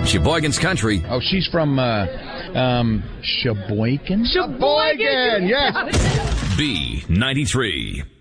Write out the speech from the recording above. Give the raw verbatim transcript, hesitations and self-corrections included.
Sheboygan's Country. Oh, she's from uh, um, Sheboygan? Sheboygan, yes. B ninety-three.